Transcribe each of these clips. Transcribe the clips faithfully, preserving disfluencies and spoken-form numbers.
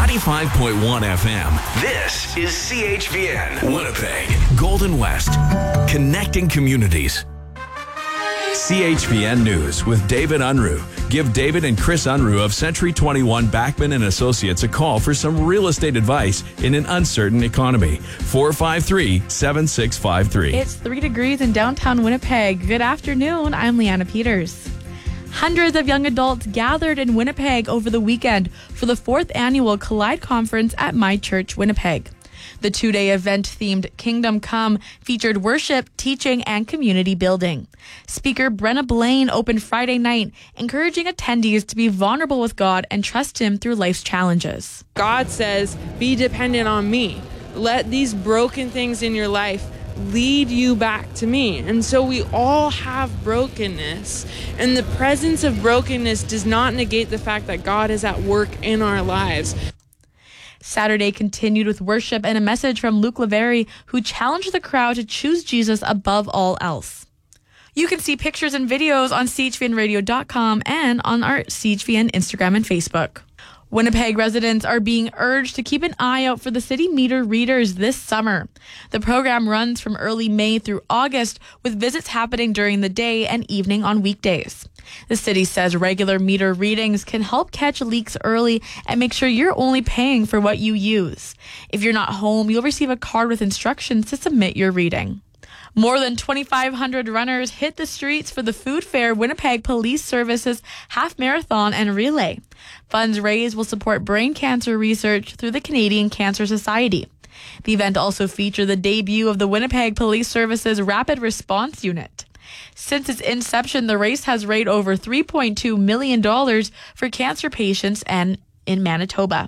ninety-five point one F M. This is C H V N, Winnipeg, Golden West, connecting communities. C H V N News with David Unruh. Give David and Chris Unruh of Century twenty-one Backman and Associates a call for some real estate advice in an uncertain economy. four five three, seven six five three. It's three degrees in downtown Winnipeg. Good afternoon. I'm Leanna Peters. Hundreds of young adults gathered in Winnipeg over the weekend for the fourth annual Collide Conference at My Church Winnipeg. The two-day event themed Kingdom Come featured worship, teaching, and community building. Speaker Brenna Blaine opened Friday night, encouraging attendees to be vulnerable with God and trust Him through life's challenges. God says, be dependent on me. Let these broken things in your life lead you back to me. And so we all have brokenness, and the presence of brokenness does not negate the fact that God is at work in our lives. Saturday continued with worship and a message from Luke Lavery, who challenged the crowd to choose Jesus above all else. You can see pictures and videos on C H V N radio dot com and on our C H V N Instagram and Facebook. Winnipeg residents are being urged to keep an eye out for the city meter readers this summer. The program runs from early May through August, with visits happening during the day and evening on weekdays. The city says regular meter readings can help catch leaks early and make sure you're only paying for what you use. If you're not home, you'll receive a card with instructions to submit your reading. More than twenty-five hundred runners hit the streets for the Food Fair Winnipeg Police Services Half Marathon and Relay. Funds raised will support brain cancer research through the Canadian Cancer Society. The event also featured the debut of the Winnipeg Police Services Rapid Response Unit. Since its inception, the race has raised over three point two million dollars for cancer patients and in Manitoba.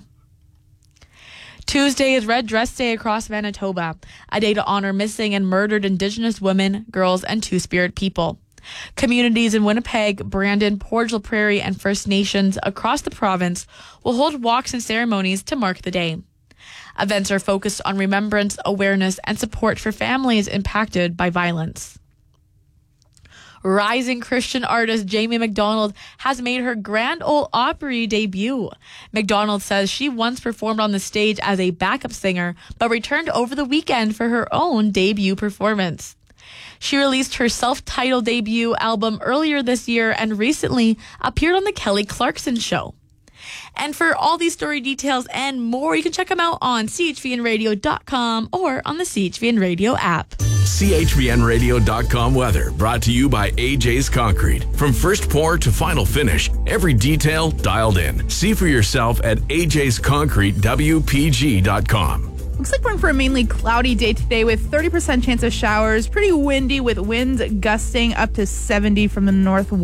Tuesday is Red Dress Day across Manitoba, a day to honor missing and murdered Indigenous women, girls, and Two-Spirit people. Communities in Winnipeg, Brandon, Portage Prairie, and First Nations across the province will hold walks and ceremonies to mark the day. Events are focused on remembrance, awareness, and support for families impacted by violence. Rising Christian artist Jamie McDonald has made her Grand Ole Opry debut. McDonald says she once performed on the stage as a backup singer, but returned over the weekend for her own debut performance. She released her self-titled debut album earlier this year and recently appeared on The Kelly Clarkson Show. And for all these story details and more, you can check them out on C H V N radio dot com or on the C H V N Radio app. C H V N radio dot com weather brought to you by A J's Concrete. From first pour to final finish, every detail dialed in. See for yourself at A J's Concrete W P G dot com. Looks like we're in for a mainly cloudy day today with thirty percent chance of showers. Pretty windy with winds gusting up to seventy from the northwest.